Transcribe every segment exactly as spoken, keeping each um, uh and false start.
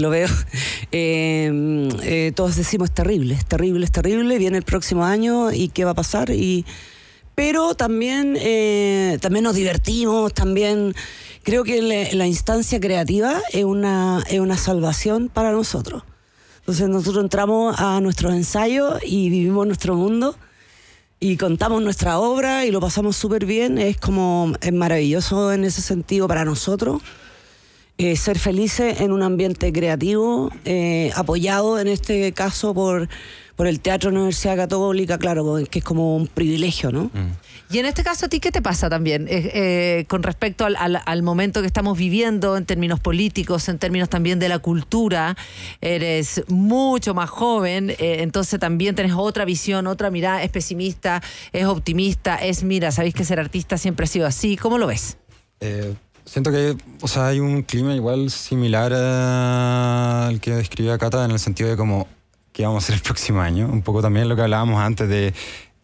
lo veo. Eh, eh, todos decimos es terrible, es terrible, es terrible, viene el próximo año y qué va a pasar. Y, pero también, eh, también nos divertimos, también creo que la, la instancia creativa es una, es una salvación para nosotros. Entonces nosotros entramos a nuestros ensayos y vivimos nuestro mundo y contamos nuestra obra y lo pasamos súper bien. Es como, es maravilloso en ese sentido para nosotros. Eh, ser felices en un ambiente creativo, eh, apoyado en este caso por, por el Teatro Universidad Católica, claro, que es como un privilegio, ¿no? Mm. Y en este caso, ¿a ti qué te pasa también eh, eh, con respecto al, al, al momento que estamos viviendo en términos políticos, en términos también de la cultura? Eres mucho más joven, eh, entonces también tenés otra visión, otra mirada, es pesimista, es optimista, es, mira, sabéis que ser artista siempre ha sido así. ¿Cómo lo ves? Eh... Siento que, o sea, hay un clima igual similar al que describía Cata en el sentido de como qué vamos a hacer el próximo año. Un poco también lo que hablábamos antes de...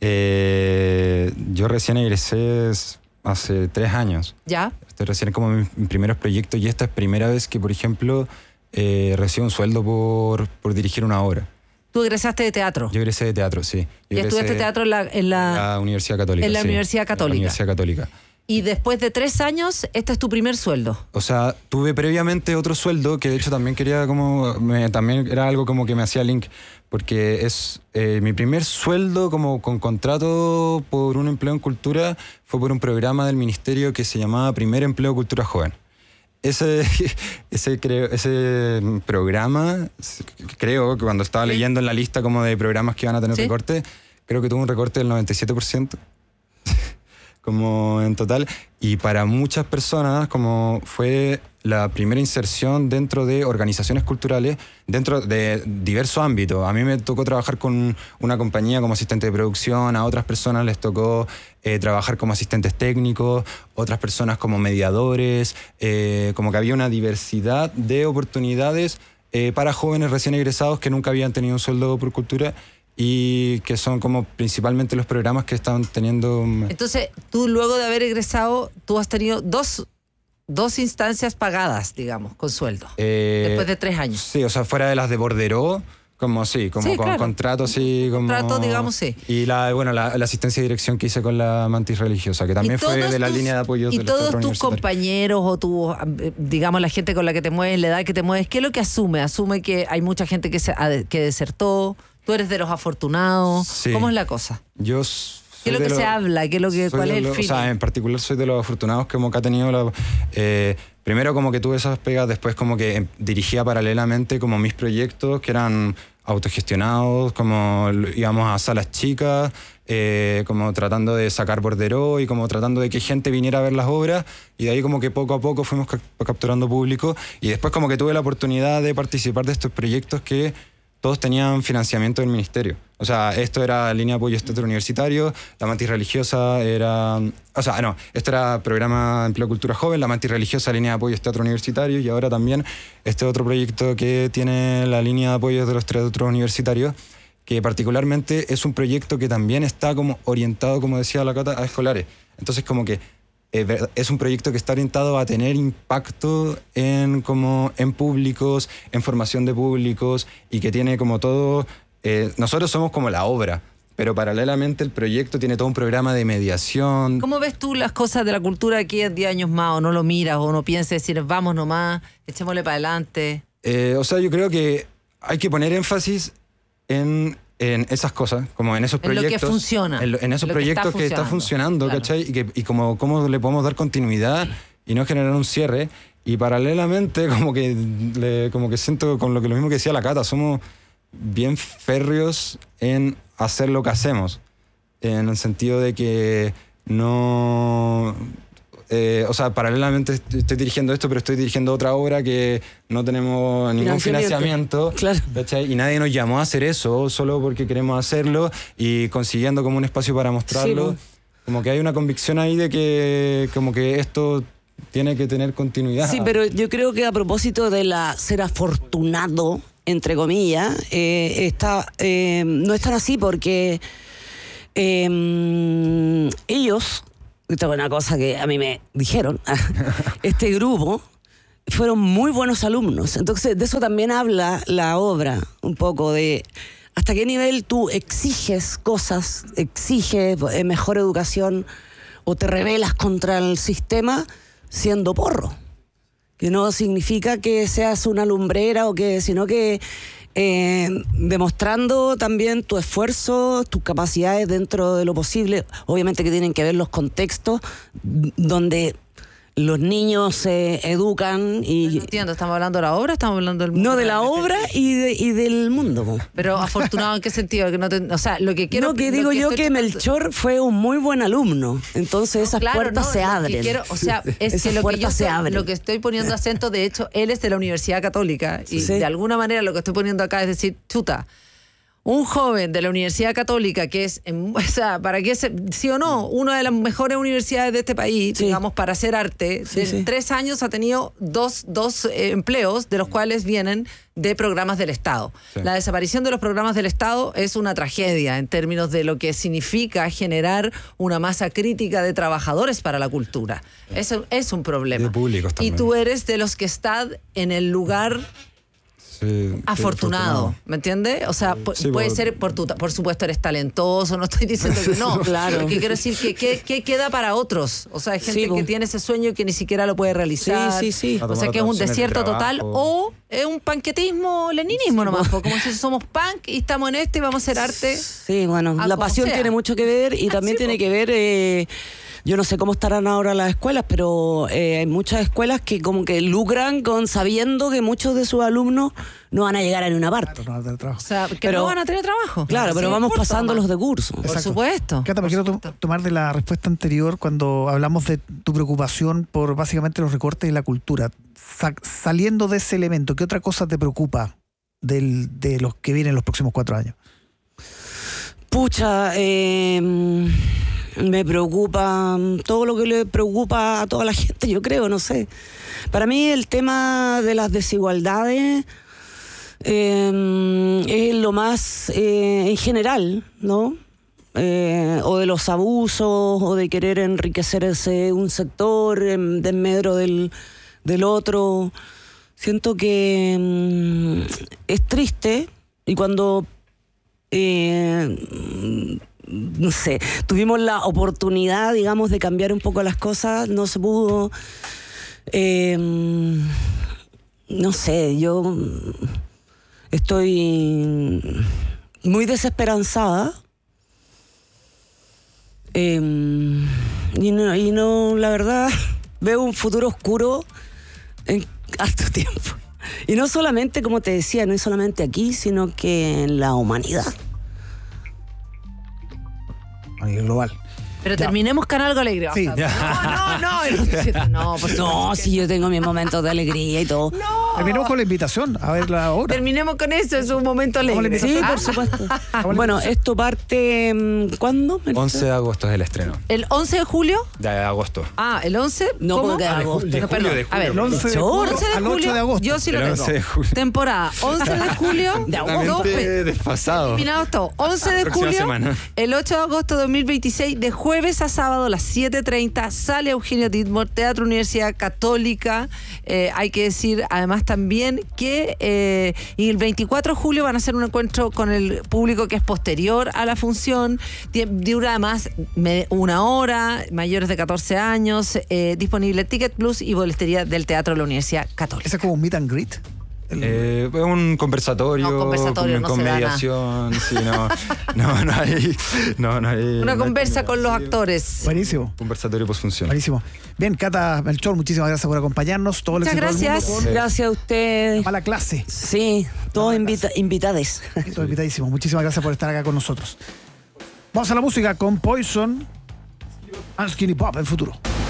Eh, yo recién egresé hace tres años. ¿Ya? Estoy recién como mis, mis primeros proyectos y esta es primera vez que, por ejemplo, eh, recibo un sueldo por, por dirigir una obra. ¿Tú egresaste de teatro? Yo egresé de teatro, sí. Yo ¿Y estudiaste teatro en la, en la... la Universidad Católica? En la sí, Universidad Católica. En la Universidad Católica. Y después de tres años, este es tu primer sueldo. O sea, tuve previamente otro sueldo que de hecho también quería como... Me, también era algo como que me hacía link, porque es eh, mi primer sueldo como con contrato por un empleo en cultura fue por un programa del ministerio que se llamaba Primer Empleo Cultura Joven. Ese, ese, creo, ese programa, creo que cuando estaba ¿Sí? leyendo en la lista como de programas que iban a tener ¿Sí? recorte, creo que tuvo un recorte del noventa y siete por ciento. Como en total, y para muchas personas como fue la primera inserción dentro de organizaciones culturales, dentro de diversos ámbitos. A mí me tocó trabajar con una compañía como asistente de producción, a otras personas les tocó eh, trabajar como asistentes técnicos, otras personas como mediadores, eh, como que había una diversidad de oportunidades eh, para jóvenes recién egresados que nunca habían tenido un sueldo por cultura, y que son como principalmente los programas que están teniendo... Entonces, tú luego de haber egresado, tú has tenido dos, dos instancias pagadas, digamos, con sueldo, eh, después de tres años. Sí, o sea, fuera de las de Borderó, como sí, como sí, con claro. contrato, sí, como... Contrato, digamos, sí. Y la, bueno, la, la asistencia de dirección que hice con la Mantis Religiosa, que también fue de la tus, línea de apoyo y del todos Teatro tus Universitario. compañeros o tu, digamos, la gente con la que te mueves, la edad que te mueves, ¿qué es lo que asume? ¿Asume que hay mucha gente que, se, que desertó? ¿Tú eres de los afortunados? Sí. ¿Cómo es la cosa? Yo ¿Qué es lo que lo, se habla? ¿Qué es lo que, ¿Cuál es el lo, fin? O sea, en particular soy de los afortunados como que ha tenido la... Eh, primero como que tuve esas pegas, después como que eh, dirigía paralelamente como mis proyectos que eran autogestionados, como íbamos a salas chicas, eh, como tratando de sacar Borderó y como tratando de que gente viniera a ver las obras, y de ahí como que poco a poco fuimos ca capturando público, y después como que tuve la oportunidad de participar de estos proyectos que todos tenían financiamiento del ministerio. O sea, esto era línea de apoyo estatal universitario, la Mantis Religiosa era... O sea, no, esto era programa de Empleo Cultura Joven, la Mantis Religiosa, línea de apoyo teatro universitario, y ahora también este otro proyecto que tiene la línea de apoyo de los teatros universitarios, que particularmente es un proyecto que también está como orientado, como decía la Cata, a escolares. Entonces como que es un proyecto que está orientado a tener impacto en, como, en públicos, en formación de públicos, y que tiene como todo... Eh, nosotros somos como la obra, pero paralelamente el proyecto tiene todo un programa de mediación. ¿Cómo ves tú las cosas de la cultura aquí en diez años más? ¿O no lo miras? ¿O no piensas decir, vamos nomás, echémosle para adelante? Eh, o sea, yo creo que hay que poner énfasis en... en esas cosas, como en esos en proyectos. En lo que funciona. En, lo, en esos proyectos que está funcionando, claro. ¿cachai? Y, que, y como cómo le podemos dar continuidad y no generar un cierre. Y paralelamente, como que, le, como que siento con lo, que, lo mismo que decía la Cata, somos bien férreos en hacer lo que hacemos. En el sentido de que no... Eh, o sea, paralelamente estoy dirigiendo esto, pero estoy dirigiendo otra obra que no tenemos ningún financiamiento, claro. ¿cachai? Y nadie nos llamó a hacer eso solo porque queremos hacerlo y consiguiendo como un espacio para mostrarlo. Sí, como que hay una convicción ahí de que como que esto tiene que tener continuidad. Sí, pero yo creo que a propósito de la ser afortunado, entre comillas, eh, está, eh, no es tan así porque eh, ellos... Esta es una cosa que a mí me dijeron. Este grupo fueron muy buenos alumnos. Entonces, de eso también habla la obra, un poco de hasta qué nivel tú exiges cosas, exiges eh, mejor educación o te rebelas contra el sistema siendo porro. Que no significa que seas una lumbrera o que, sino que eh, demostrando también tu esfuerzo, tus capacidades dentro de lo posible. Obviamente que tienen que ver los contextos donde los niños se educan y... No entiendo, ¿estamos hablando de la obra o estamos hablando del mundo? No, de la obra y, de, y del mundo. Po. Pero afortunado, ¿en qué sentido? Que no te, o sea, lo que quiero... No, que digo que yo estoy que tratando- Melchor fue un muy buen alumno. Entonces esas Claro, puertas no, se lo que abren. quiero- o sea, es Esas que lo que yo puertas se estoy- abren. lo que estoy poniendo acento, de hecho, él es de la Universidad Católica y Sí. de alguna manera lo que estoy poniendo acá es decir, chuta, un joven de la Universidad Católica que es, en- o sea, para que se, sí o no, una de las mejores universidades de este país, Sí. digamos, para hacer arte, Sí, en sí. tres años ha tenido dos, dos eh, empleos, de los cuales vienen de programas del Estado. Sí. La desaparición de los programas del Estado es una tragedia en términos de lo que significa generar una masa crítica de trabajadores para la cultura. Eso es un problema. De públicos Y también. tú eres de los que están en el lugar Sí, sí, afortunado, ¿me entiendes? O sea, pu- Sí, puede por- ser, por, tu, por supuesto, eres talentoso, no estoy diciendo que no. Claro. Lo que quiero decir que, que, que queda para otros. O sea, hay gente Sí, que po. tiene ese sueño y que ni siquiera lo puede realizar. Sí, sí, sí. O sea, que es un desierto total o es un panquetismo, leninismo nomás. po, Como si somos punk y estamos en este y vamos a hacer arte. Sí, bueno, Ah, la como pasión sea. tiene mucho que ver y Ah, también sí, tiene po. que ver, eh, yo no sé cómo estarán ahora las escuelas, pero eh, hay muchas escuelas que como que lucran con sabiendo que muchos de sus alumnos no van a llegar a ninguna parte. No, no, no, trabajo. O sea, que Pero- no van a tener trabajo. Claro, pero Sí, vamos curso pasando nomás. los de curso. Por Exacto. supuesto. Cata, me por quiero to- supuesto. tomar de la respuesta anterior cuando hablamos de tu preocupación por básicamente los recortes de la cultura. Sa- saliendo de ese elemento, ¿qué otra cosa te preocupa del, de los que vienen los próximos cuatro años? Pucha, eh, me preocupa todo lo que le preocupa a toda la gente, yo creo, no sé. Para mí el tema de las desigualdades eh, es lo más eh, en general, ¿no? Eh, o de los abusos, o de querer enriquecerse un sector en desmedro del, del otro. Siento que mm, es triste y cuando eh, no sé, tuvimos la oportunidad, digamos, de cambiar un poco las cosas, no se pudo. Eh, no sé, yo estoy muy desesperanzada. Eh, y, no, y no, la verdad, veo un futuro oscuro en harto tiempo. Y no solamente, como te decía, no es solamente aquí, sino que en la humanidad. A nivel global. Pero Ya. terminemos con algo alegre. Sí. O sea, no, no, no. No, por No, si yo tengo mis momentos de alegría y todo. Terminamos con la invitación a ver la obra. Terminemos con eso, es un momento alegre. Sí, Ah, por supuesto. Bueno, esto parte... mm, ¿cuándo? once de agosto es el estreno. ¿El once de julio? De agosto. Ah, ¿el once? No, ¿Cómo? porque de agosto. de No, julio, perdón. de julio, A ver, El once de Chorro. julio once de al julio, ocho de agosto. yo sí lo El tengo. once de julio. Temporada once de julio. De agosto. dos Totalmente pe- desfasado. Terminados todo. once de Próxima julio, semana. el ocho de agosto de dos mil veintiséis, de jueves a sábado a las siete treinta, sale Eugenio Ditmore, Teatro Universidad Católica. Eh, hay que decir además también que eh, y el veinticuatro de julio van a hacer un encuentro con el público que es posterior a la función. Tie- Dura además me- una hora, mayores de catorce años, eh, disponible Ticket Plus y boletería del Teatro de la Universidad Católica. ¿Ese es como un meet and greet? El- Eh, es un conversatorio, No, conversatorio, con, no con se da mediación, sí, no, no, no hay, no, no hay Una no hay conversa con los sí, actores. Buenísimo. Conversatorio posfunción. Buenísimo. Bien, Cata Melchor, muchísimas gracias por acompañarnos. Todo el Muchas éxito del mundo gracias. con Gracias a ustedes. Mala Clase. Sí, todos invita invitades. Todo invitadísimo. Muchísimas gracias por estar acá con nosotros. Vamos a la música con Poison and Skinny Pop, el futuro.